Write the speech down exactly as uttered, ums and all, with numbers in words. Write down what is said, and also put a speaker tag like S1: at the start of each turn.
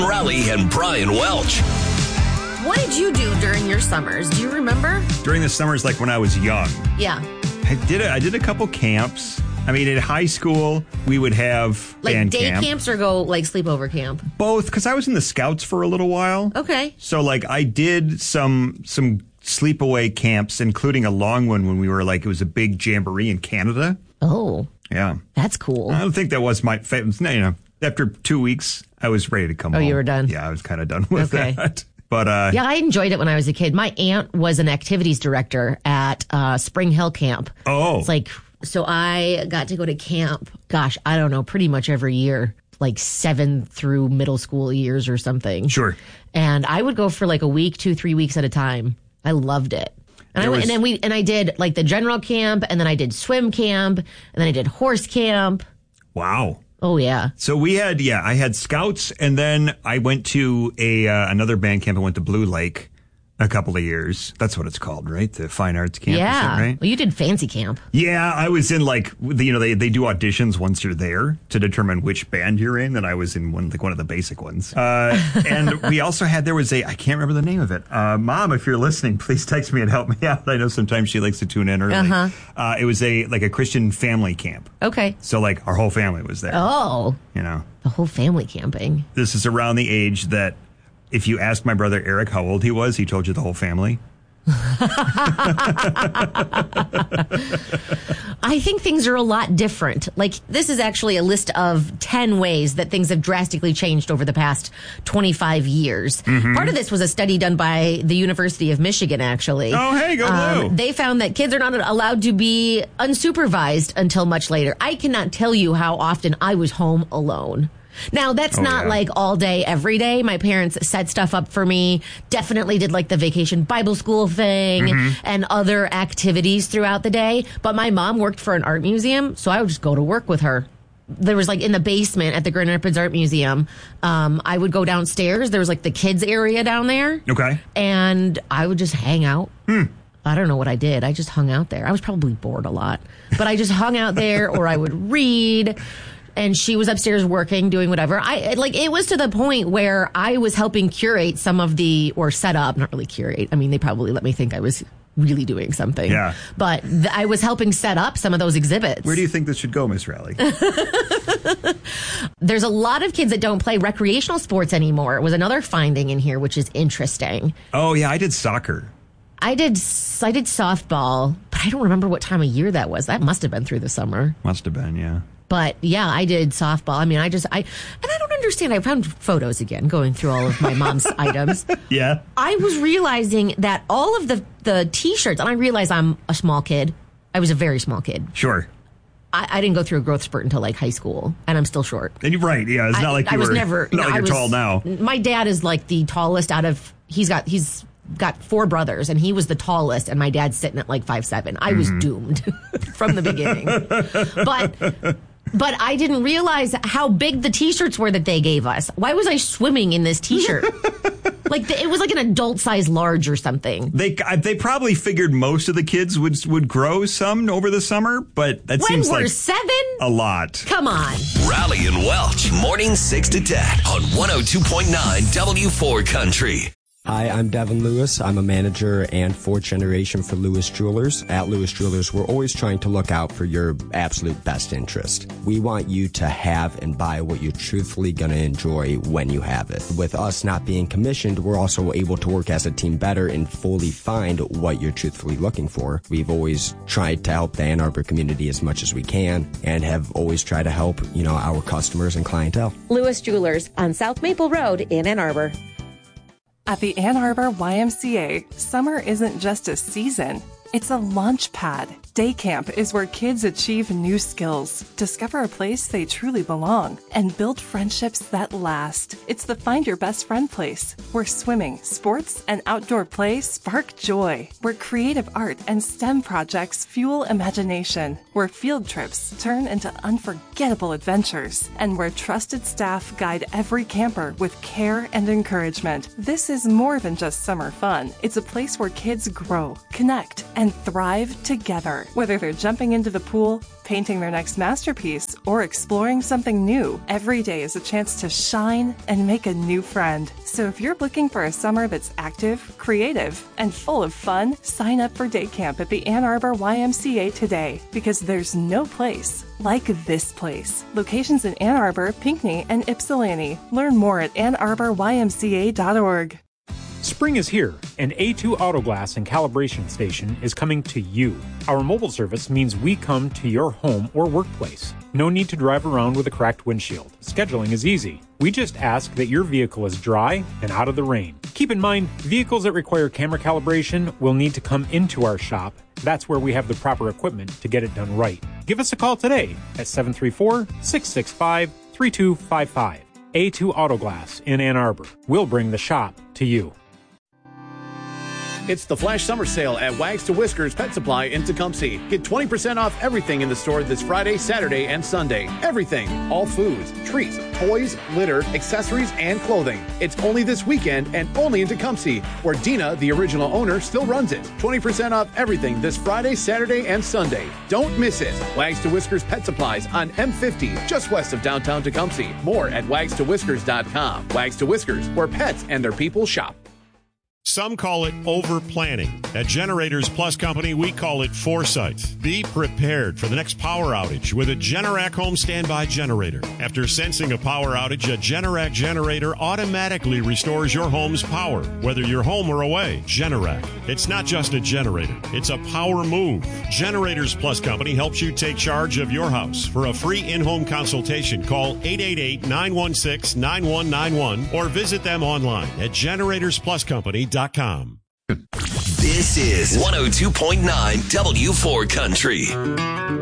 S1: Raleigh and Brian Welch.
S2: What did you do during your summers? Do you remember?
S3: During the summers, like when I was young.
S2: Yeah.
S3: I did a, I did a couple camps. I mean, at high school, we would have
S2: Like
S3: band
S2: day
S3: camp.
S2: camps or go like sleepover camp?
S3: Both, because I was in the Scouts for a little while.
S2: Okay.
S3: So, like, I did some some sleepaway camps, including a long one when we were, like, it was a big jamboree in Canada.
S2: Oh.
S3: Yeah.
S2: That's cool.
S3: I don't think that was my favorite. You know, after two weeks, I was ready to come
S2: Oh,
S3: home.
S2: you were done?
S3: Yeah, I was kind of done with
S2: Okay.
S3: that. But, uh,
S2: Yeah, I enjoyed it when I was a kid. My aunt was an activities director at uh, Spring Hill Camp.
S3: Oh.
S2: It's like, so I got to go to camp, gosh, I don't know, pretty much every year, like seven through middle school years or something.
S3: Sure.
S2: And I would go for like a week, two, three weeks at a time. I loved it. And, I
S3: There
S2: went,
S3: was-
S2: and then we and I did like the general camp, and then I did swim camp, and then I did horse camp.
S3: Wow.
S2: Oh yeah.
S3: So we had, yeah, I had Scouts, and then I went to a uh, another band camp. I went to Blue Lake a couple of years. That's what it's called, right? The Fine Arts Camp,
S2: Yeah.
S3: is that right?
S2: Well, you did fancy camp.
S3: Yeah, I was in like, the, you know, they, they do auditions once you're there to determine which band you're in, and I was in one like one of the basic ones. Uh, and we also had, there was a, I can't remember the name of it. Uh, Mom, if you're listening, please text me and help me out. I know sometimes she likes to tune in early.
S2: Uh-huh.
S3: Uh, it was a like a Christian family camp.
S2: Okay.
S3: So like our whole family was there.
S2: Oh,
S3: You know,
S2: the whole family camping.
S3: this is around the age that if you asked my brother Eric how old he was, he told you the whole family.
S2: I think things are a lot different. Like, this is actually a list of ten ways that things have drastically changed over the past twenty-five years.
S3: Mm-hmm.
S2: Part of this was a study done by the University of Michigan, actually.
S3: Oh, hey, go Blue.
S2: Um, they found that kids are not allowed to be unsupervised until much later. I cannot tell you how often I was home alone. Now, that's
S3: Oh,
S2: not
S3: yeah.
S2: like all day, every day. My parents set stuff up for me, definitely did like the vacation Bible school thing
S3: Mm-hmm.
S2: and other activities throughout the day. But my mom worked for an art museum, so I would just go to work with her. There was like in the basement at the Grand Rapids Art Museum, um, I would go downstairs. There was like the kids area down there.
S3: Okay.
S2: And I would just hang out.
S3: Hmm.
S2: I don't know what I did. I just hung out there. I was probably bored a lot, but I just hung out there, or I would read. And she was upstairs working, doing whatever. I like it was to the point where I was helping curate some of the, or set up, not really curate. I mean, they probably let me think I was really doing something.
S3: Yeah.
S2: But th- I was helping set up some of those exhibits.
S3: Where do you think this should go, Miss Raleigh?
S2: There's a lot of kids that don't play recreational sports anymore. It was another finding in here, which is interesting.
S3: Oh, yeah, I did soccer.
S2: I did s- I did softball, but I don't remember what time of year that was. That must have been through the summer.
S3: Must have been, yeah.
S2: But yeah, I did softball. I mean, I just I and I don't understand. I found photos again going through all of my mom's items.
S3: Yeah.
S2: I was realizing that all of the the t-shirts, and I realize I'm a small kid. I was a very small kid.
S3: Sure.
S2: I, I didn't go through a growth spurt until like high school, and I'm still short.
S3: And you're right. Yeah, it's
S2: I,
S3: not like you
S2: I was
S3: were
S2: never.
S3: not
S2: no,
S3: like
S2: I
S3: you're
S2: was,
S3: tall now.
S2: My dad is like the tallest out of. He's got he's got four brothers, and he was the tallest, and my dad's sitting at like five seven. I was
S3: Mm-hmm. doomed
S2: from the beginning, but. But I didn't realize how big the T-shirts were that they gave us. Why was I swimming in this T-shirt? Like the, it was like an adult size large or something.
S3: They I- they probably figured most of the kids would would grow some over the summer, but that
S2: When
S3: seems
S2: we're
S3: like
S2: seven?
S3: a lot.
S2: Come on.
S1: Raleigh and Welch, morning six to ten on one oh two point nine W four Country.
S4: Hi, I'm Devin Lewis. I'm a manager and fourth generation for Lewis Jewelers. At Lewis Jewelers, we're always trying to look out for your absolute best interest. We want you to have and buy what you're truthfully going to enjoy when you have it. With us not being commissioned, we're also able to work as a team better and fully find what you're truthfully looking for. We've always tried to help the Ann Arbor community as much as we can and have always tried to help, you know, our customers and clientele.
S5: Lewis Jewelers on South Maple Road in Ann Arbor.
S6: At the Ann Arbor Y M C A, summer isn't just a season, it's a launch pad. Day camp is where kids achieve new skills, discover a place they truly belong, and build friendships that last. It's the Find Your Best Friend place, where swimming, sports, and outdoor play spark joy, where creative art and STEM projects fuel imagination, where field trips turn into unforgettable adventures, and where trusted staff guide every camper with care and encouragement. This is more than just summer fun. It's a place where kids grow, connect, and thrive together. Whether they're jumping into the pool, painting their next masterpiece, or exploring something new, every day is a chance to shine and make a new friend. So if you're looking for a summer that's active, creative, and full of fun, sign up for day camp at the Ann Arbor Y M C A today, because there's no place like this place. Locations in Ann Arbor, Pinckney, and Ypsilanti. Learn more at ann arbor y m c a dot org.
S7: Spring is here, and A two Autoglass and Calibration Station is coming to you. Our mobile service means we come to your home or workplace. No need to drive around with a cracked windshield. Scheduling is easy. We just ask that your vehicle is dry and out of the rain. Keep in mind, vehicles that require camera calibration will need to come into our shop. That's where we have the proper equipment to get it done right. Give us a call today at seven three four, six six five, three two five five. A two Autoglass in Ann Arbor. We'll bring the shop to you.
S8: It's the Flash Summer Sale at Wags to Whiskers Pet Supply in Tecumseh. Get twenty percent off everything in the store this Friday, Saturday, and Sunday. Everything. All foods, treats, toys, litter, accessories, and clothing. It's only this weekend and only in Tecumseh, where Dina, the original owner, still runs it. twenty percent off everything this Friday, Saturday, and Sunday. Don't miss it. Wags to Whiskers Pet Supplies on M fifty, just west of downtown Tecumseh. More at wags to whiskers dot com. Wags to Whiskers, where pets and their people shop.
S9: Some call it over-planning. At Generators Plus Company, we call it foresight. Be prepared for the next power outage with a Generac home standby generator. After sensing a power outage, a Generac generator automatically restores your home's power, whether you're home or away. Generac. It's not just a generator. It's a power move. Generators Plus Company helps you take charge of your house. For a free in-home consultation, call eight eight eight, nine one six, nine one nine one or visit them online at generators plus company dot com.
S1: This is one oh two point nine W four Country.